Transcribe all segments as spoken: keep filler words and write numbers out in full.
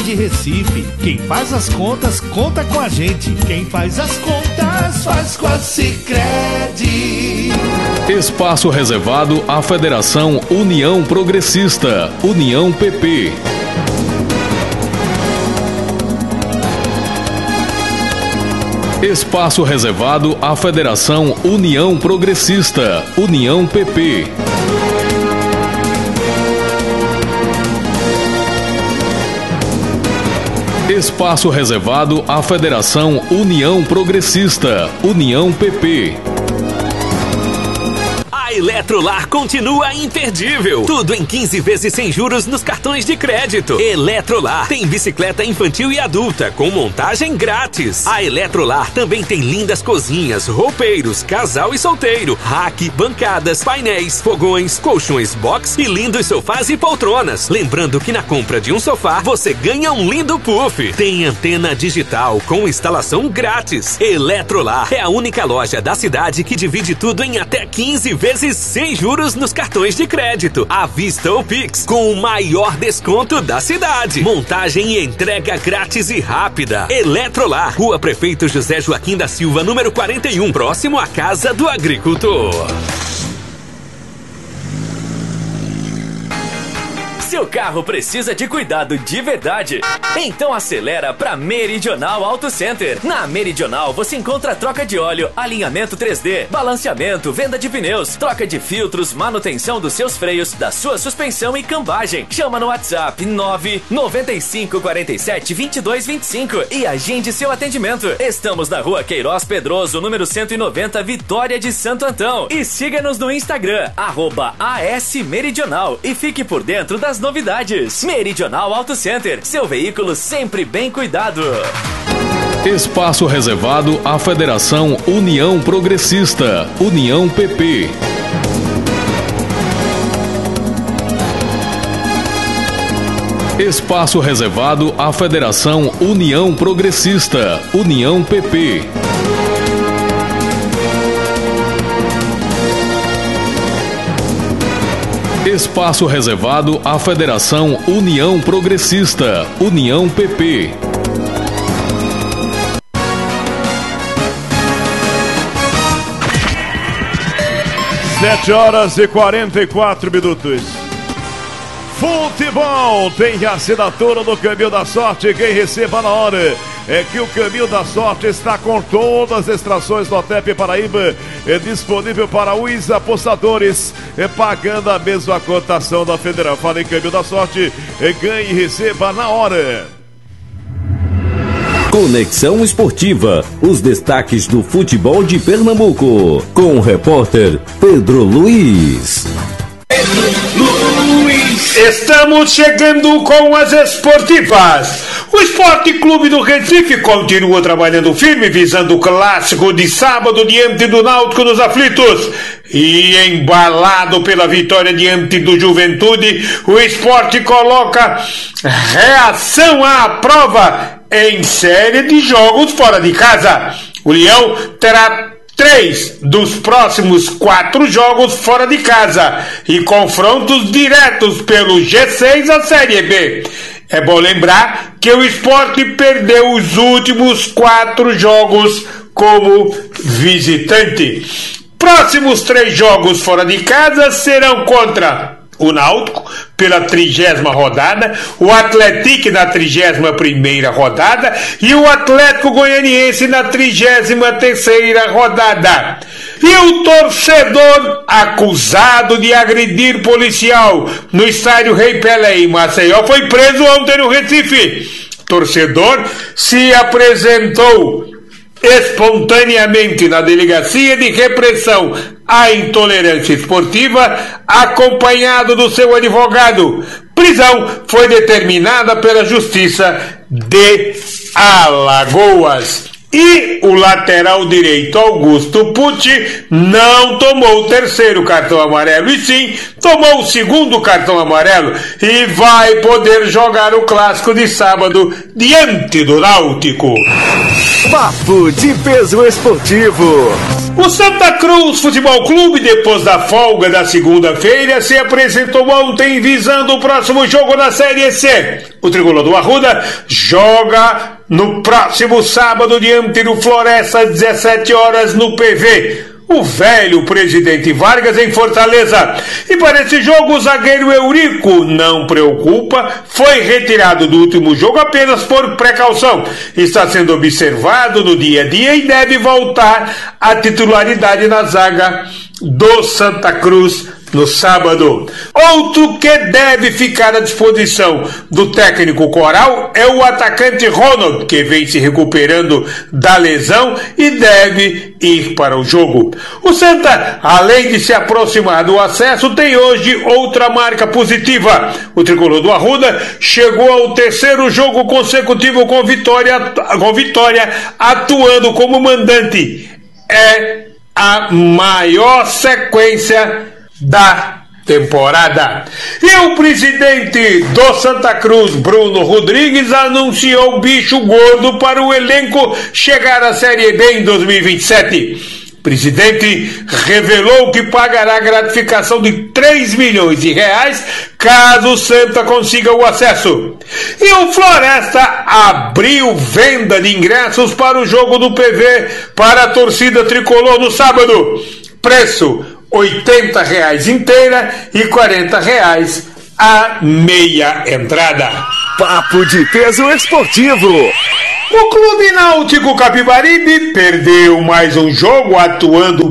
de Recife. Quem faz as contas, conta com a gente. Quem faz as contas, faz com a Sicredi. Espaço reservado à Federação União Progressista, União P P. Espaço reservado à Federação União Progressista, União P P. Espaço reservado à Federação União Progressista, União P P. A Eletrolar continua imperdível. Tudo em quinze vezes sem juros nos cartões de crédito. Eletrolar tem bicicleta infantil e adulta com montagem grátis. A Eletrolar também tem lindas cozinhas, roupeiros, casal e solteiro, rack, bancadas, painéis, fogões, colchões box e lindos sofás e poltronas. Lembrando que na compra de um sofá você ganha um lindo puff. Tem antena digital com instalação grátis. Eletrolar é a única loja da cidade que divide tudo em até quinze vezes sem juros nos cartões de crédito, à vista ou Pix, com o maior desconto da cidade. Montagem e entrega grátis e rápida. Eletrolar, Rua Prefeito José Joaquim da Silva, número quarenta e um, próximo à Casa do Agricultor. Seu carro precisa de cuidado de verdade? Então acelera para Meridional Auto Center. Na Meridional você encontra troca de óleo, alinhamento três D, balanceamento, venda de pneus, troca de filtros, manutenção dos seus freios, da sua suspensão e cambagem. Chama no WhatsApp nove nove cinco quatro sete dois dois dois cinco e agende seu atendimento. Estamos na Rua Queiroz Pedroso, número cento e noventa, Vitória de Santo Antão. E siga-nos no Instagram, arroba A S Meridional, e fique por dentro das novidades. Meridional Auto Center, seu veículo sempre bem cuidado. Espaço reservado à Federação União Progressista, União P P. Espaço reservado à Federação União Progressista, União P P. Espaço reservado à Federação União Progressista, União P P. Sete horas e quarenta e quatro minutos. Futebol tem a assinatura do Caminho da Sorte. Quem receba na hora é que o Caminho da Sorte está com todas as extrações do Otep Paraíba, é disponível para os apostadores, é pagando a mesma cotação da Federal. Fala em Caminho da Sorte, é ganhe e receba na hora. Conexão Esportiva, os destaques do futebol de Pernambuco, com o repórter Pedro Luiz. Luiz. Estamos chegando com as esportivas. O Esporte Clube do Recife continua trabalhando firme, visando o clássico de sábado diante do Náutico nos aflitos. E embalado pela vitória diante do Juventude, o Esporte coloca reação à prova em série de jogos fora de casa. O Leão terá três dos próximos quatro jogos fora de casa e confrontos diretos pelo G seis à Série B. É bom lembrar que o Sport perdeu os últimos quatro jogos como visitante. Próximos três jogos fora de casa serão contra o Náutico, pela trigésima rodada, o Atlético na trigésima primeira rodada e o Atlético Goianiense na trigésima terceira rodada. E o torcedor acusado de agredir policial no estádio Rei Pelé em Maceió foi preso ontem no Recife. Torcedor se apresentou espontaneamente na Delegacia de Repressão à Intolerância Esportiva, acompanhado do seu advogado. Prisão foi determinada pela Justiça de Alagoas. E o lateral direito Augusto Pucci não tomou o terceiro cartão amarelo, e sim tomou o segundo cartão amarelo e vai poder jogar o clássico de sábado diante do Náutico. Papo de Peso Esportivo. O Santa Cruz Futebol Clube, depois da folga da segunda-feira, se apresentou ontem visando o próximo jogo da Série C. O tricolor do Arruda joga no próximo sábado diante do Floresta às dezessete horas no P V. O velho Presidente Vargas em Fortaleza. E para esse jogo, o zagueiro Eurico não preocupa, foi retirado do último jogo apenas por precaução. Está sendo observado no dia a dia e deve voltar à titularidade na zaga do Santa Cruz no sábado. Outro que deve ficar à disposição do técnico Coral é o atacante Ronald, que vem se recuperando da lesão e deve ir para o jogo. O Santa, além de se aproximar do acesso, tem hoje outra marca positiva. O tricolor do Arruda chegou ao terceiro jogo consecutivo com vitória, com vitória atuando como mandante. É a maior sequência da temporada. E o presidente do Santa Cruz, Bruno Rodrigues, anunciou bicho gordo para o elenco chegar à Série B em dois mil e vinte e sete. O presidente revelou que pagará gratificação de três milhões de reais caso o Santa consiga o acesso. E o Floresta abriu venda de ingressos para o jogo do P V para a torcida tricolor no sábado. Preço oitenta reais inteira e quarenta reais a meia entrada. Papo de Peso Esportivo. O Clube Náutico Capibaribe perdeu mais um jogo atuando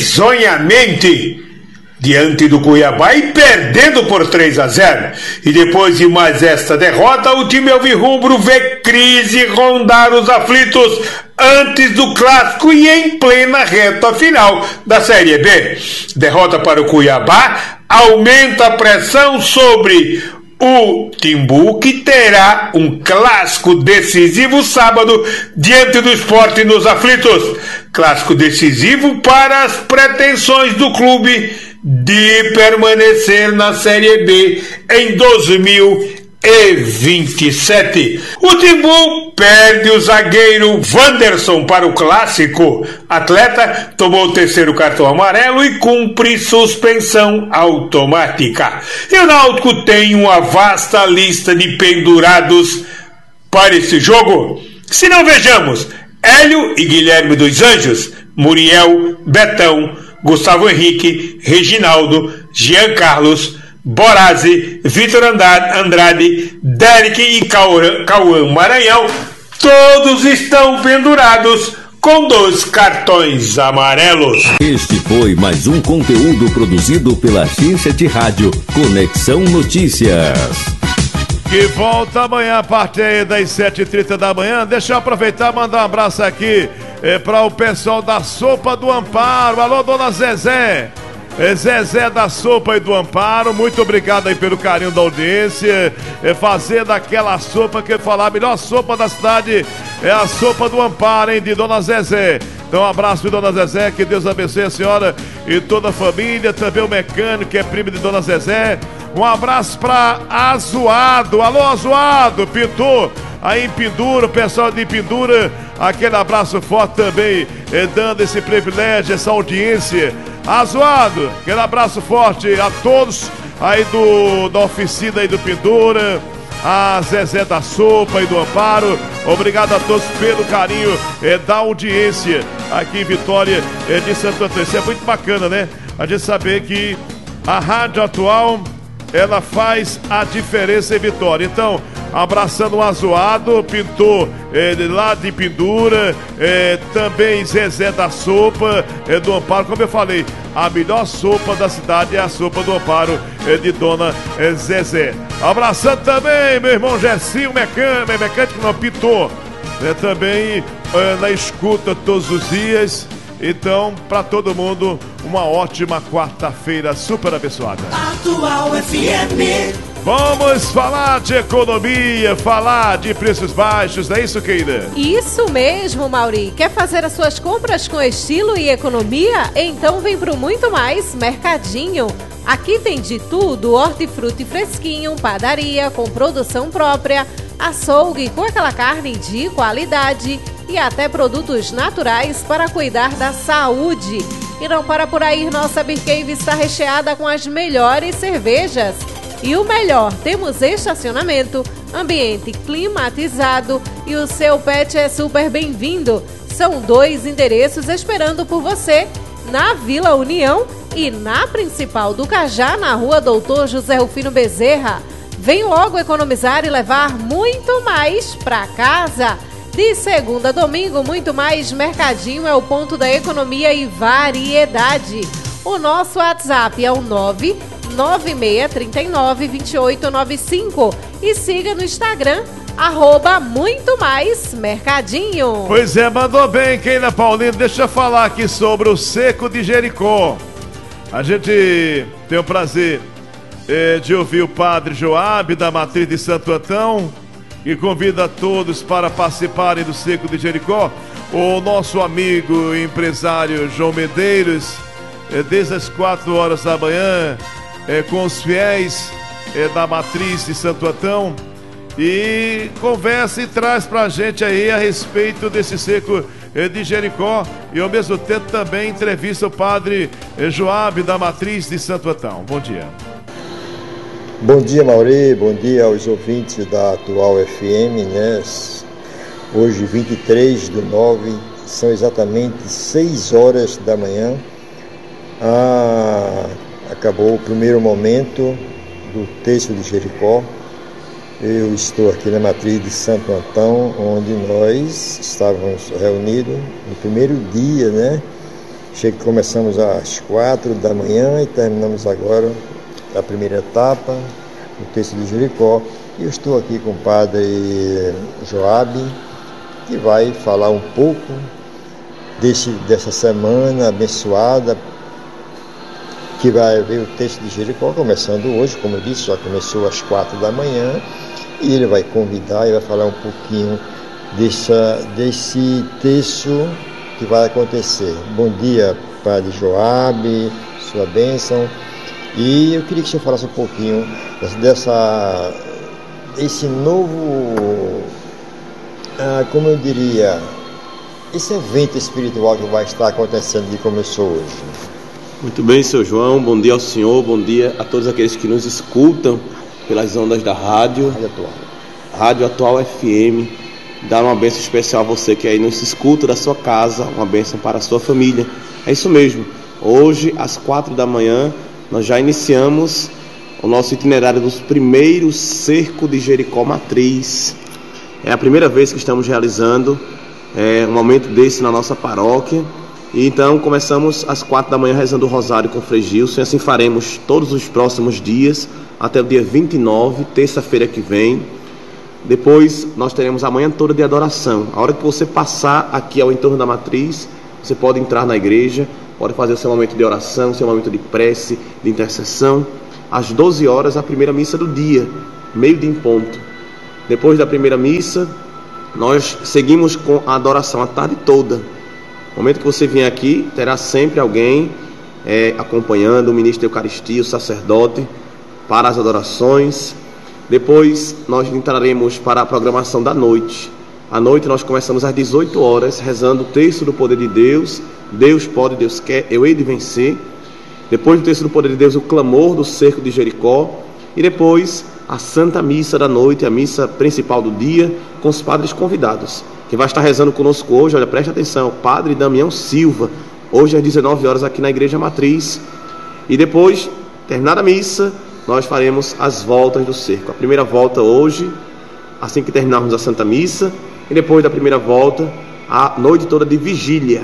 bizonhamente diante do Cuiabá e perdendo por três a zero. E depois de mais esta derrota, o time alvirrubro vê crise rondar os aflitos antes do clássico e em plena reta final da Série B. Derrota para o Cuiabá aumenta a pressão sobre o Timbu, que terá um clássico decisivo sábado diante do Sport nos aflitos. Clássico decisivo para as pretensões do clube de permanecer na Série B em dois mil e vinte e sete. O Timbu perde o zagueiro Wanderson para o clássico. Atleta tomou o terceiro cartão amarelo e cumpre suspensão automática. E o Náutico tem uma vasta lista de pendurados para esse jogo. Se não vejamos, Hélio e Guilherme dos Anjos, Muriel, Betão, Gustavo Henrique, Reginaldo, Jean Carlos, Borazzi, Vitor Andrade, Derek e Cauã Maranhão, todos estão pendurados com dois cartões amarelos. Este foi mais um conteúdo produzido pela agência de rádio Conexão Notícias. Que volta amanhã a partir das sete e trinta da manhã. Deixa eu aproveitar e mandar um abraço aqui é, para o pessoal da Sopa do Amparo. Alô, dona Zezé. É Zezé da Sopa e do Amparo, muito obrigado aí pelo carinho da audiência, é fazendo aquela sopa que eu falar, a melhor sopa da cidade é a Sopa do Amparo, hein, de dona Zezé. Então um abraço de dona Zezé, que Deus abençoe a senhora e toda a família, também o mecânico que é primo de dona Zezé. Um abraço para Azuado, alô Azuado, pintor aí em Pendura, o pessoal de Pendura, aquele abraço forte também, é, dando esse privilégio, essa audiência. Azuado, aquele abraço forte a todos aí do, da oficina aí do Pendura, a Zezé da Sopa e do Amparo. Obrigado a todos pelo carinho é, da audiência aqui em Vitória é, de Santo Antônio. Isso é muito bacana, né? A gente saber que a rádio atual, ela faz a diferença em Vitória. Então, abraçando o Azuado, pintor é, lá de Pendura, é, também Zezé da Sopa é, do Amparo. Como eu falei, a melhor sopa da cidade é a Sopa do Amparo é, de dona é, Zezé. Abraçando também meu irmão Gessinho, mecânico, mecânico não, pintor, é, também é, na escuta todos os dias. Então, para todo mundo, uma ótima quarta-feira super abençoada. Atual F M. Vamos falar de economia, falar de preços baixos, não é isso, Keira? Isso mesmo, Mauri. Quer fazer as suas compras com estilo e economia? Então vem pro Muito Mais Mercadinho. Aqui tem de tudo, hortifruti fresquinho, padaria com produção própria, açougue com aquela carne de qualidade, e até produtos naturais para cuidar da saúde. E não para por aí, nossa Beer Cave está recheada com as melhores cervejas. E o melhor, temos estacionamento, ambiente climatizado e o seu pet é super bem-vindo. São dois endereços esperando por você, na Vila União e na Principal do Cajá, na Rua Doutor José Rufino Bezerra. Vem logo economizar e levar muito mais para casa. De segunda a domingo, muito mais Mercadinho é o ponto da economia e variedade. O nosso WhatsApp é o nove nove seis três nove, dois oito nove cinco e siga no Instagram, arroba muito mais Mercadinho. Pois é, mandou bem, Keila Paulino. Deixa eu falar aqui sobre o Seco de Jericó. A gente tem o prazer é, de ouvir o padre Joabe da Matriz de Santo Antão, e convida a todos para participarem do Seco de Jericó. O nosso amigo empresário João Medeiros, é, desde as quatro horas da manhã, é, com os fiéis é, da Matriz de Santo Antão, e conversa e traz para a gente aí a respeito desse Seco é, de Jericó, e ao mesmo tempo também entrevista o padre é, Joabe da Matriz de Santo Antão. Bom dia. Bom dia, Mauri, bom dia aos ouvintes da Atual F M, né? Hoje, vinte e três de nove, são exatamente seis horas da manhã. Ah, acabou o primeiro momento do texto de Jericó. Eu estou aqui na Matriz de Santo Antão, onde nós estávamos reunidos no primeiro dia, né? Chega, começamos às quatro da manhã e terminamos agora a primeira etapa, o texto de Jericó. E eu estou aqui com o padre Joabe, que vai falar um pouco desse, dessa semana abençoada, que vai ver o texto de Jericó, começando hoje, como eu disse, já começou às quatro da manhã, e ele vai convidar e vai falar um pouquinho dessa, desse texto que vai acontecer. Bom dia, padre Joabe, sua bênção. E eu queria que você falasse um pouquinho dessa, esse novo, ah, como eu diria, esse evento espiritual que vai estar acontecendo, que começou hoje. Muito bem, seu João, bom dia ao senhor, bom dia a todos aqueles que nos escutam pelas ondas da rádio, Rádio Atual, Rádio Atual F M. Dar uma bênção especial a você que aí nos escuta da sua casa, uma bênção para a sua família. É isso mesmo, hoje às quatro da manhã nós já iniciamos o nosso itinerário dos primeiros Cerco de Jericó Matriz. É a primeira vez que estamos realizando é, um momento desse na nossa paróquia. E então começamos às quatro da manhã rezando o rosário com o Frei Gilson, e assim faremos todos os próximos dias, até o dia vinte e nove, terça-feira que vem. Depois nós teremos a manhã toda de adoração. A hora que você passar aqui ao entorno da Matriz, você pode entrar na igreja, pode fazer o seu momento de oração, o seu momento de prece, de intercessão. Às doze horas, a primeira missa do dia, meio dia em ponto. Depois da primeira missa, nós seguimos com a adoração a tarde toda. No momento que você vier aqui, terá sempre alguém é, acompanhando, o ministro da Eucaristia, o sacerdote, para as adorações. Depois nós entraremos para a programação da noite. À noite nós começamos às dezoito horas, rezando o texto do poder de Deus. Deus pode, Deus quer, eu hei de vencer. Depois do texto do poder de Deus, o clamor do cerco de Jericó. E depois a Santa Missa da noite, a missa principal do dia, com os padres convidados. Quem vai estar rezando conosco hoje, olha, preste atenção, o padre Damião Silva, hoje às dezenove horas aqui na Igreja Matriz. E depois, terminada a missa, nós faremos as voltas do cerco. A primeira volta hoje, assim que terminarmos a Santa Missa, e depois da primeira volta, a noite toda de vigília.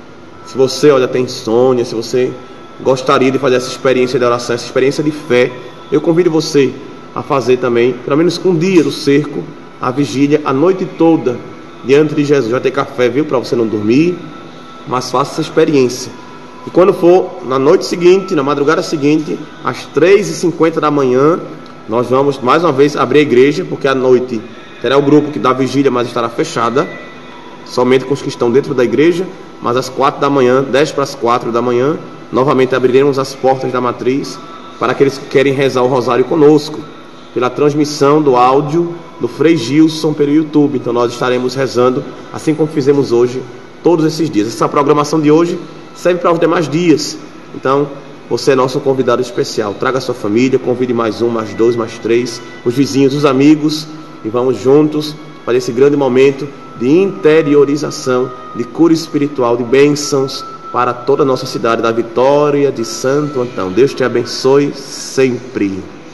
Se você, olha, tem insônia, se você gostaria de fazer essa experiência de oração, essa experiência de fé, eu convido você a fazer também, pelo menos um dia do cerco, a vigília, a noite toda, diante de Jesus. Vai ter café, viu, para você não dormir, mas faça essa experiência. E quando for na noite seguinte, na madrugada seguinte, às três e cinquenta da manhã, nós vamos mais uma vez abrir a igreja, porque à noite terá o grupo que dá vigília, mas estará fechada, somente com os que estão dentro da igreja. Mas às quatro da manhã, dez para as quatro da manhã, novamente abriremos as portas da Matriz para aqueles que querem rezar o rosário conosco. pela transmissão do áudio do Frei Gilson pelo YouTube. Então nós estaremos rezando, assim como fizemos hoje, todos esses dias. Essa programação de hoje serve para os demais dias. Então, você é nosso convidado especial. Traga a sua família, convide mais um, mais dois, mais três, os vizinhos, os amigos, e vamos juntos para esse grande momento de interiorização, de cura espiritual, de bênçãos para toda a nossa cidade da Vitória de Santo Antão. Deus te abençoe sempre.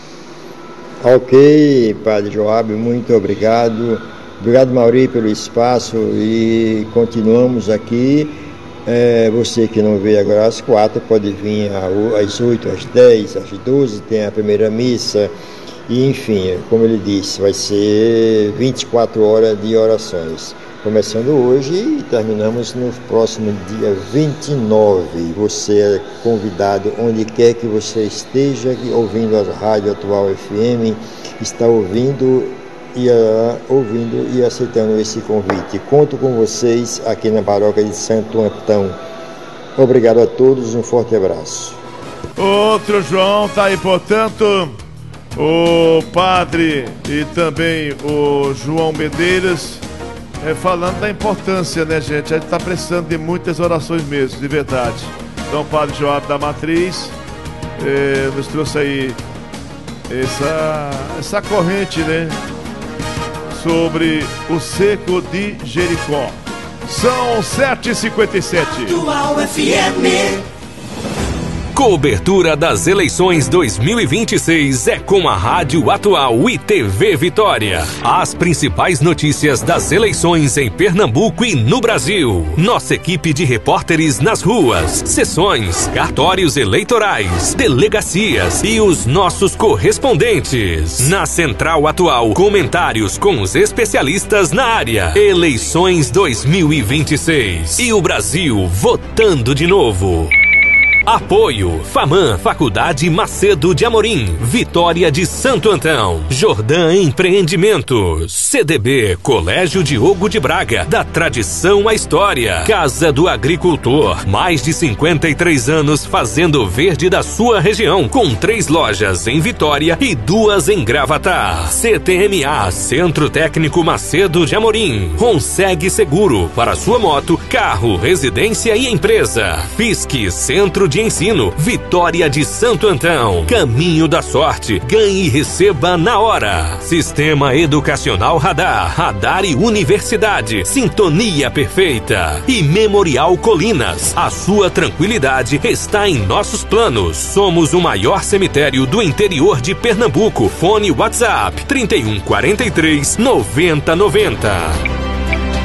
Ok, Padre Joab, muito obrigado. Obrigado, Mauri, pelo espaço, e continuamos aqui. É, você que não veio agora às quatro, pode vir às oito, às dez, às doze, tem a primeira missa. E, enfim, como ele disse, vai ser vinte e quatro horas de orações. Começando hoje e terminamos no próximo dia vinte e nove. Você é convidado, onde quer que você esteja, ouvindo a Rádio Atual F M, está ouvindo e, uh, ouvindo e aceitando esse convite. Conto com vocês aqui na Paróquia de Santo Antão. Obrigado a todos, um forte abraço. Outro João tá aí, portanto, o padre e também o João Medeiros, é, falando da importância, né, gente? A gente está precisando de muitas orações mesmo, de verdade. Então, o padre Joab da Matriz é, nos trouxe aí essa, essa corrente, né, sobre o Cerco de Jericó. São sete e cinquenta e sete. Atual F M. Cobertura das eleições dois mil e vinte e seis é com a Rádio Atual e T V Vitória. As principais notícias das eleições em Pernambuco e no Brasil. Nossa equipe de repórteres nas ruas, sessões, cartórios eleitorais, delegacias e os nossos correspondentes. Na Central Atual, comentários com os especialistas na área. Eleições dois mil e vinte e seis. E o Brasil votando de novo. Apoio FAMAN, Faculdade Macedo de Amorim, Vitória de Santo Antão, Jordã Empreendimentos, C D B, Colégio Diogo de Braga, da tradição à história, Casa do Agricultor, mais de cinquenta e três anos fazendo verde da sua região, com três lojas em Vitória e duas em Gravatar. C T M A, Centro Técnico Macedo de Amorim, Ronseg Seguro, para sua moto, carro, residência e empresa. F I S C, Centro de de Ensino, Vitória de Santo Antão, Caminho da Sorte, ganhe e receba na hora. Sistema Educacional Radar, Radar e Universidade, Sintonia Perfeita e Memorial Colinas. A sua tranquilidade está em nossos planos. Somos o maior cemitério do interior de Pernambuco. Fone WhatsApp trinta e um, quarenta e três, noventa, noventa.